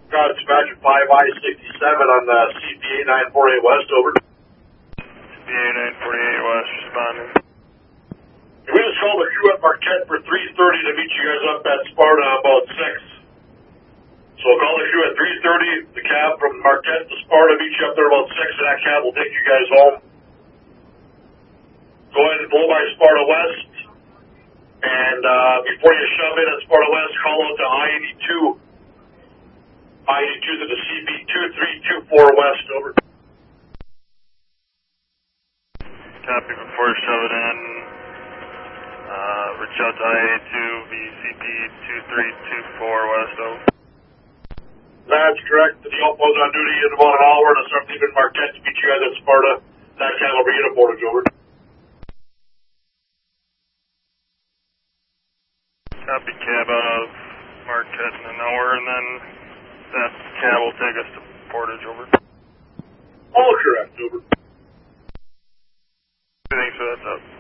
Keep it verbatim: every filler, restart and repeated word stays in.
Got dispatch at five I sixty-seven on the C P A nine forty-eight West, over. C P A nine forty-eight West, responding. We just called the crew at Marquette for three thirty to meet you guys up at Sparta about six. So call the crew at three thirty, the cab from Marquette to Sparta, meet you up there about six, and that cab will take you guys home. Go ahead and blow by Sparta West, and uh, before you shove in at Sparta West, call out to I eighty-two. I eighty-two to the C B two three two four West, over. Copy, before shoving in, uh, reach out to I eighty-two, V C P two three two four West, over. That's correct. The outpost on duty in about an hour to start leaving Marquette to meet you guys at Sparta. That cab will be in a portage, over. Copy, cab out of Marquette in an hour, and then that cab will take us to Portage, over. All correct, over. Thanks for that, up.